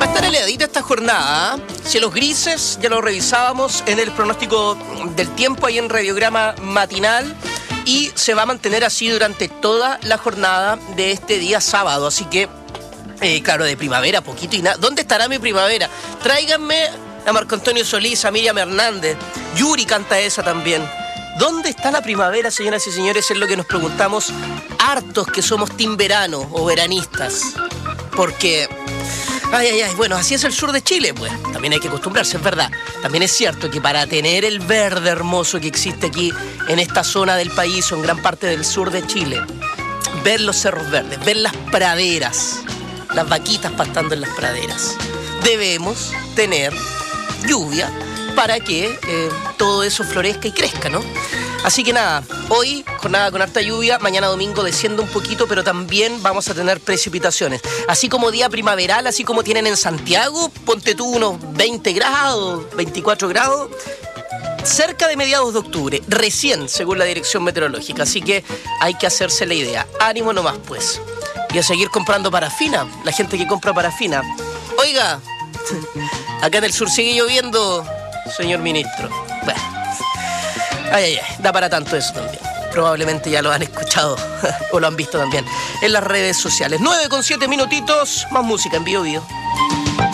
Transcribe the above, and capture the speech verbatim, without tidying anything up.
estar heladita esta jornada, ¿eh? Cielos grises, ya lo revisábamos en el pronóstico del tiempo ahí en radiograma matinal. Y se va a mantener así durante toda la jornada de este día sábado. Así que, eh, claro, de primavera, poquito y nada. ¿Dónde estará mi primavera? Tráiganme a Marco Antonio Solís, a Miriam Hernández. Yuri canta esa también. ¿Dónde está la primavera, señoras y señores? Es lo que nos preguntamos hartos que somos team verano o veranistas. Porque, ay, ay, ay, bueno, así es el sur de Chile, pues. También hay que acostumbrarse, es verdad. También es cierto que para tener el verde hermoso que existe aquí en esta zona del país o en gran parte del sur de Chile, ver los cerros verdes, ver las praderas, las vaquitas pastando en las praderas, debemos tener lluvia para que eh, todo eso florezca y crezca, ¿no? Así que nada, hoy jornada con harta lluvia, mañana domingo desciende un poquito, pero también vamos a tener precipitaciones. Así como día primaveral, así como tienen en Santiago, ponte tú unos veinte grados, veinticuatro grados, cerca de mediados de octubre, recién, según la dirección meteorológica. Así que hay que hacerse la idea. Ánimo nomás, pues. Y a seguir comprando parafina, la gente que compra parafina. Oiga, acá en el sur sigue lloviendo, señor ministro. Bueno. Ay, ay, ay, da para tanto eso también. Probablemente ya lo han escuchado o lo han visto también en las redes sociales. nueve con siete minutitos, más música en Bio Bio.